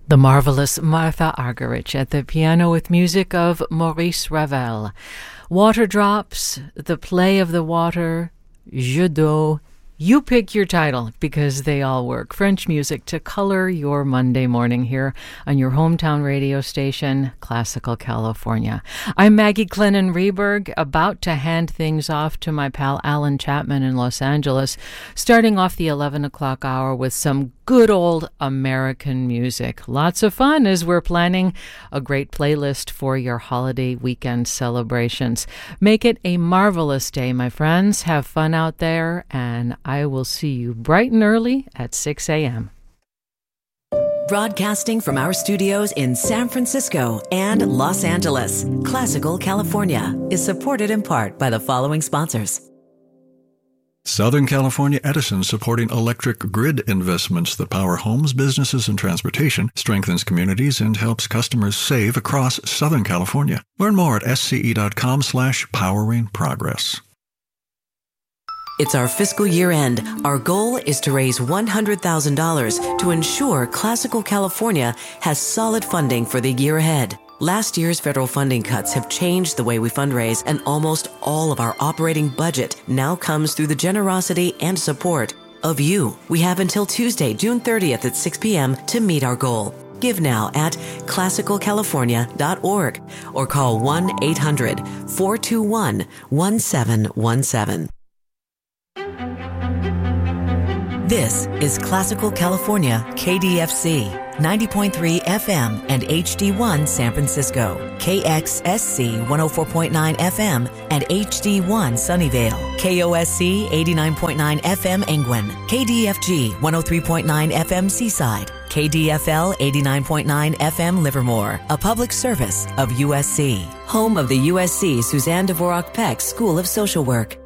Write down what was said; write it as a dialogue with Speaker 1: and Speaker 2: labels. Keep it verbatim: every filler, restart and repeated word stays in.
Speaker 1: The marvelous Martha Argerich at the piano with music of Maurice Ravel. Water Drops, The Play of the Water, Jeu d'eau. You pick your title because they all work. French music to color your Monday morning here on your hometown radio station, Classical California. I'm Maggie Clennon Reberg, about to hand things off to my pal Alan Chapman in Los Angeles, starting off the eleven o'clock hour with some good old American music. Lots of fun as we're planning a great playlist for your holiday weekend celebrations. Make it a marvelous day, my friends. Have fun out there, and I will see you bright and early at six a.m.
Speaker 2: Broadcasting from our studios in San Francisco and Los Angeles, Classical California is supported in part by the following sponsors.
Speaker 3: Southern California Edison, supporting electric grid investments that power homes, businesses, and transportation, strengthens communities, and helps customers save across Southern California. Learn more at sce.com slash powering progress.
Speaker 2: It's our fiscal year end. Our goal is to raise one hundred thousand dollars to ensure Classical California has solid funding for the year ahead. Last year's federal funding cuts have changed the way we fundraise, and almost all of our operating budget now comes through the generosity and support of you. We have until Tuesday, June thirtieth at six p.m. to meet our goal. Give now at classical california dot org or call one eight hundred four two one one seven one seven. This is Classical California, K D F C, ninety point three F M and H D one San Francisco, K X S C one oh four point nine F M and H D one Sunnyvale, K O S C eighty-nine point nine F M Engwin, K D F G one oh three point nine F M Seaside, K D F L eighty-nine point nine F M Livermore, a public service of U S C, home of the U S C Suzanne Dvorak Peck School of Social Work.